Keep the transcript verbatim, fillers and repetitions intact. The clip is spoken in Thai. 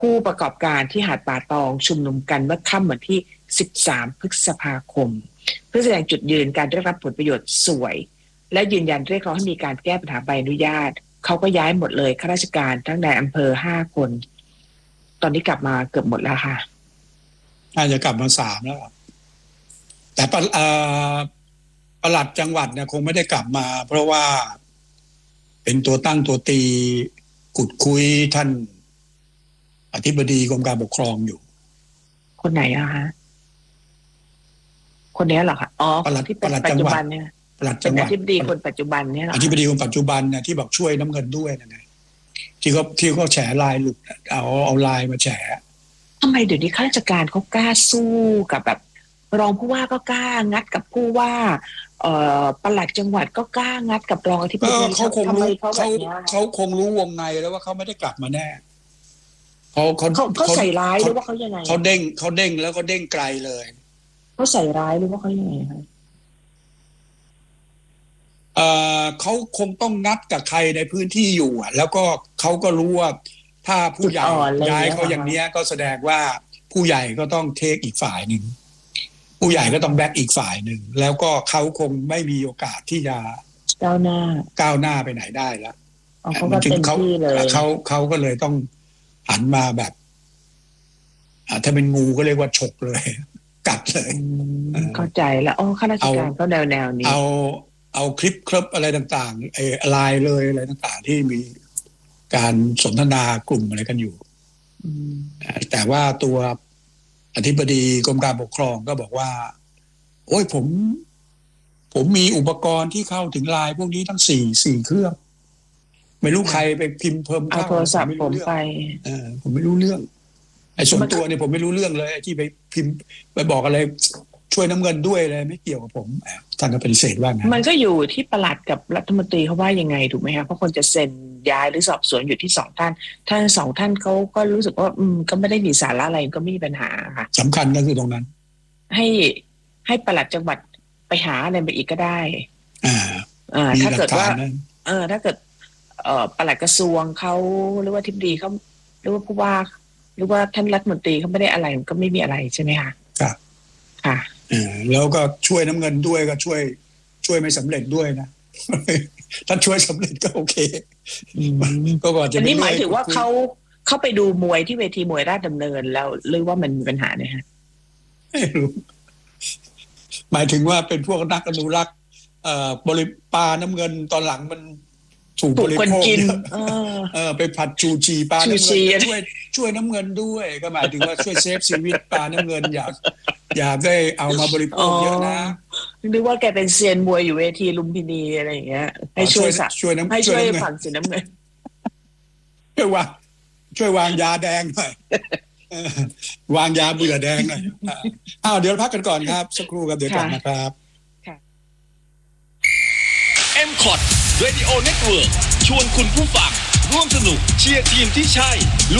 ผู้ประกอบการที่หาดป่าตองชุมนุมกันเมื่อค่ำวันที่สิบสามพฤษภาคมเพื่อแสดงจุดยืนการได้รับผลประโยชน์สวยและยืนยันเรียกร้องให้มีการแก้ปัญหาใบอนุญาตเขาก็ย้ายหมดเลยข้าราชการทั้งในอำเภอห้าคนตอนนี้กลับมาเกือบหมดแล้วค่ะน่าจะกลับมาสามแล้วแต่ปลัดจังหวัดเนี่ยคงไม่ได้กลับมาเพราะว่าเป็นตัวตั้งตัวตีขุดคุยท่านอธิบดีกรมการปกครองอยู่คนไหนอะคะคนนี้เหรอคะอ๋อที่เป็นปัจจุบันเนี่ยปลัดจังหวัดอธิบดีคนปัจจุบันเนี่ยเหรออธิบดีคนปัจจุบันเนี่ยที่บอกช่วยน้ำเงินด้วยนะไงที่เขาที่เขาแฉลายหลุดเอาเอาลายมาแฉทำไมเดี๋ยวนี้ข้าราชการเขากล้าสู้กับแบบรองผู้ว่าก็กล้างัดกับผู้ว่าเอ่อปลัดจังหวัดก็กล้างัดกับรองอธิบดีเขาคงรู้เขาเขาคงรู้วงในแล้วว่าเขาไม่ได้กลับมาแน่เขาเขาเขาใส่ร้ายหรือว่าเขายังไงเขาเด้งเขาเด้งแล้วก็เด้งไกลเลยเขาใส่ร้ายหรือว่าเขายังไงคะเอ่อเขาคงต้องนัดกับใครในพื้นที่อยู่อ่ะแล้วก็เขาก็รู้ว่าถ้าผู้ใหญ่ย้ายเขาอย่างเนี้ยก็แสดงว่าผู้ใหญ่ก็ต้องเทคอีกฝ่ายหนึ่งผู้ใหญ่ก็ต้องแบ็กอีกฝ่ายหนึ่งแล้วก็เขาคงไม่มีโอกาสที่จะก้าวหน้าก้าวหน้าไปไหนได้แล้วเขาก็เต็มที่เลยเขาเขาก็เลยต้องหันมาแบบถ้าเป็นงูก็เรียกว่าฉกเลยกัดเลยเข้าใจแล้วอ๋อข้าราชการก็แนวแนวนี้เอาเอาคลิปคลิปอะไรต่างๆไอ้ไลน์เลยอะไรต่างๆที่มีการสนทนากลุ่มอะไรกันอยู่แต่ว่าตัวอธิบดีกรมการปกครองก็บอกว่าโอ้ยผมผมมีอุปกรณ์ที่เข้าถึงไลน์พวกนี้ทั้งสี่สี่เครื่องไม่รู้ใครไปพิมพ์เพิ่มเข้าโทรศัพท์ผมไปเออผมไม่รู้เรื่องไอ้ส่วนตัวเนี่ยผมไม่รู้เรื่องเลยที่ไปพิมพ์ไปบอกอะไรช่วยน้ำเงินด้วยเลยไม่เกี่ยวกับผมท่านก็ปฏิเสธว่าไงมันก็อยู่ที่ปลัดกับรัฐมนตรีเขาว่ายังไงถูกไหมครับเพราะคนจะเซ็นย้ายหรือสอบสวนอยู่ที่สองท่านท่านสองท่านเขาก็รู้สึกว่าอืมก็ไม่ได้มีสาระอะไรก็ไม่มีปัญหาค่ะสำคัญก็คือตรงนั้นให้ให้ปลัดจังหวัดไปหาอะไรไปอีกก็ได้อ่าอ่าถ้าเกิดว่าเออถ้าเกิดเอ่อปลัดกระทรวงเขาหรือว่าทิบดีเขาหรือว่าผู้ว่าหรือว่าท่านรัฐมนตรีเขาไม่ได้อะไรก็ไม่มีอะไรใช่ไหมคะครับค่ะอ่าแล้วก็ช่วยน้ำเงินด้วยก็ช่วยช่วยไม่สำเร็จด้วยนะถ้าช่วยสำเร็จก็โอเคก็ก่อนจะอันนี้หมายถึงว่าเขาเขาไปดูมวยที่เวทีมวยราชดำเนินแล้วหรือว่ามันมีปัญหาเนี่ยฮะไม่รู้หมายถึงว่าเป็นพวกนักอนุรักษ์เอ่อบริปลาน้ำเงินตอนหลังมันถูกบริโภคเออเออไปผัดชูชีปลาน้ำเงินช่วยช่วยน้ำเงินด้วยก็หมายถึงว่าช่วยเซฟชีวิตปลาน้ำเงินอย่าอย่าได้เอามาบริโภคเยอะนะนึกว่าแกเป็นเซียนมวยอยู่เวทีลุมพินีอะไรอย่างเงี้ยให้ช่วยสักให้ช่วยฝั่งสีน้ำเงินช่วยวางช่วยวางยาแดงหน่อยวางยาเบื่อแดงหน่อยอ้าวเดี๋ยวพักกันก่อนครับสักครู่ครับเดี๋ยวกลับมาครับเอ็ม คอท Radio Network ชวนคุณผู้ฟังร่วมสนุกเชียร์ทีมที่ใช่